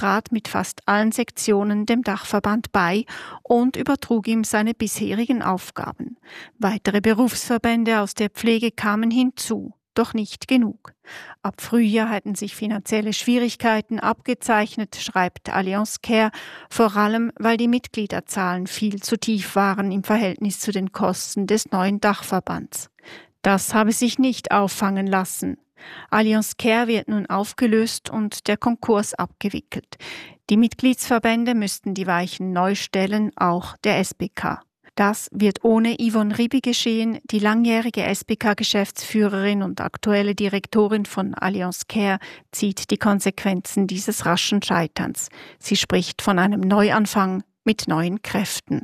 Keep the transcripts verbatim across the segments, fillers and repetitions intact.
trat mit fast allen Sektionen dem Dachverband bei und übertrug ihm seine bisherigen Aufgaben. Weitere Berufsverbände aus der Pflege kamen hinzu. Doch nicht genug. Ab Frühjahr hatten sich finanzielle Schwierigkeiten abgezeichnet, schreibt Allianz Care, vor allem weil die Mitgliederzahlen viel zu tief waren im Verhältnis zu den Kosten des neuen Dachverbands. Das habe sich nicht auffangen lassen. Allianz Care wird nun aufgelöst und der Konkurs abgewickelt. Die Mitgliedsverbände müssten die Weichen neu stellen, auch der S B K. Das wird ohne Yvonne Ribi geschehen. Die langjährige S B K-Geschäftsführerin und aktuelle Direktorin von Allianz Care zieht die Konsequenzen dieses raschen Scheiterns. Sie spricht von einem Neuanfang mit neuen Kräften.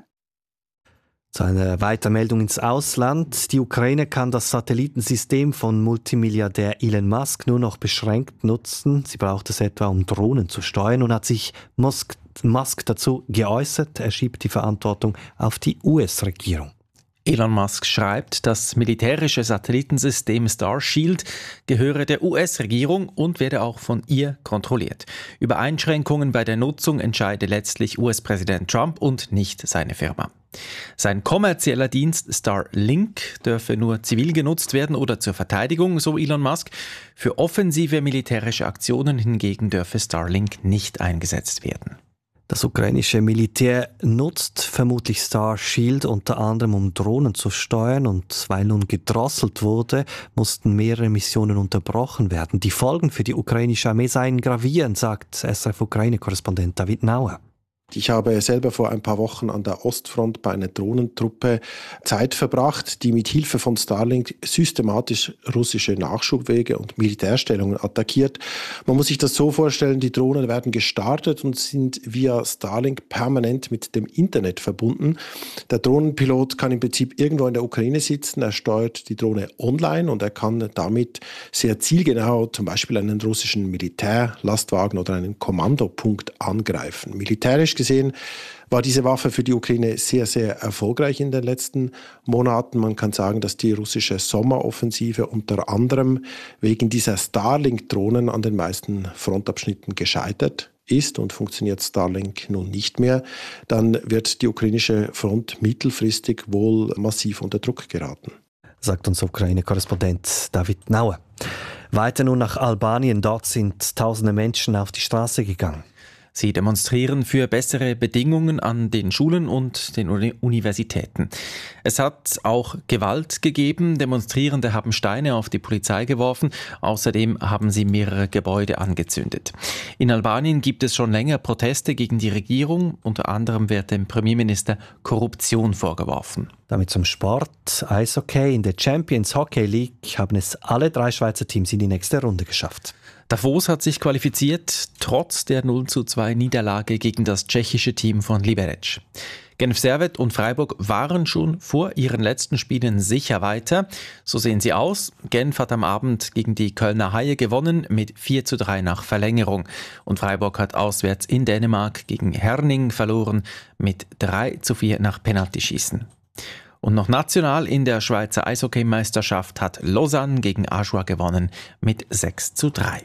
Zu einer Weitermeldung ins Ausland. Die Ukraine kann das Satellitensystem von Multimilliardär Elon Musk nur noch beschränkt nutzen. Sie braucht es etwa, um Drohnen zu steuern, und hat sich Musk, Musk dazu geäußert. Er schiebt die Verantwortung auf die U S-Regierung. Elon Musk schreibt, das militärische Satellitensystem Starshield gehöre der U S-Regierung und werde auch von ihr kontrolliert. Über Einschränkungen bei der Nutzung entscheide letztlich U S-Präsident Trump und nicht seine Firma. Sein kommerzieller Dienst Starlink dürfe nur zivil genutzt werden oder zur Verteidigung, so Elon Musk. Für offensive militärische Aktionen hingegen dürfe Starlink nicht eingesetzt werden. Das ukrainische Militär nutzt vermutlich Starshield unter anderem, um Drohnen zu steuern, und weil nun gedrosselt wurde, mussten mehrere Missionen unterbrochen werden. Die Folgen für die ukrainische Armee seien gravierend, sagt S R F-Ukraine-Korrespondent David Nauer. Ich habe selber vor ein paar Wochen an der Ostfront bei einer Drohnentruppe Zeit verbracht, die mit Hilfe von Starlink systematisch russische Nachschubwege und Militärstellungen attackiert. Man muss sich das so vorstellen, die Drohnen werden gestartet und sind via Starlink permanent mit dem Internet verbunden. Der Drohnenpilot kann im Prinzip irgendwo in der Ukraine sitzen, er steuert die Drohne online und er kann damit sehr zielgenau zum Beispiel einen russischen Militärlastwagen oder einen Kommandopunkt angreifen. Militärisch gesehen war diese Waffe für die Ukraine sehr, sehr erfolgreich in den letzten Monaten. Man kann sagen, dass die russische Sommeroffensive unter anderem wegen dieser Starlink-Drohnen an den meisten Frontabschnitten gescheitert ist, und funktioniert Starlink nun nicht mehr, dann wird die ukrainische Front mittelfristig wohl massiv unter Druck geraten. Sagt unser Ukraine-Korrespondent David Nauer. Weiter nun nach Albanien. Dort sind tausende Menschen auf die Straße gegangen. Sie demonstrieren für bessere Bedingungen an den Schulen und den Uni- Universitäten. Es hat auch Gewalt gegeben. Demonstrierende haben Steine auf die Polizei geworfen. Außerdem haben sie mehrere Gebäude angezündet. In Albanien gibt es schon länger Proteste gegen die Regierung. Unter anderem wird dem Premierminister Korruption vorgeworfen. Damit zum Sport. Eishockey. In der Champions Hockey League haben es alle drei Schweizer Teams in die nächste Runde geschafft. Davos hat sich qualifiziert, trotz der null zu zwei Niederlage gegen das tschechische Team von Liberec. Genf Servette und Freiburg waren schon vor ihren letzten Spielen sicher weiter. So sehen sie aus. Genf hat am Abend gegen die Kölner Haie gewonnen mit vier zu drei nach Verlängerung. Und Freiburg hat auswärts in Dänemark gegen Herning verloren mit drei zu vier nach Penaltyschießen. Und noch national in der Schweizer Eishockeymeisterschaft hat Lausanne gegen Ajoie gewonnen mit sechs zu drei.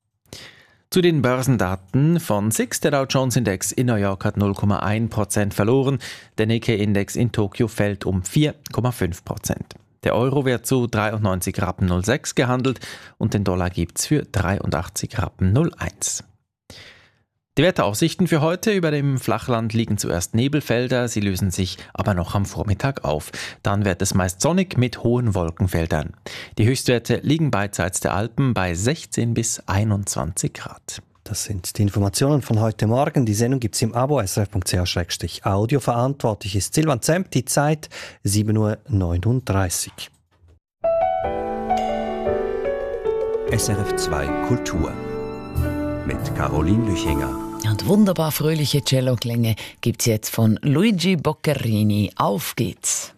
Zu den Börsendaten von S I X. Der Dow Jones Index in New York hat null Komma eins Prozent verloren. Der Nikkei Index in Tokio fällt um vier Komma fünf Prozent. Der Euro wird zu dreiundneunzig Rappen null sechs gehandelt und den Dollar gibt's für dreiundachtzig Rappen null eins. Die Wetteraussichten für heute: Über dem Flachland liegen zuerst Nebelfelder, sie lösen sich aber noch am Vormittag auf. Dann wird es meist sonnig mit hohen Wolkenfeldern. Die Höchstwerte liegen beidseits der Alpen bei sechzehn bis einundzwanzig Grad. Das sind die Informationen von heute Morgen. Die Sendung gibt es im Abo S R F Punkt C H Audio. Verantwortlich ist Silvan Zemp. Die Zeit sieben Uhr neununddreißig. S R F zwei Kultur mit Caroline Lüchinger. Und wunderbar fröhliche Celloklänge gibt's jetzt von Luigi Boccherini. Auf geht's!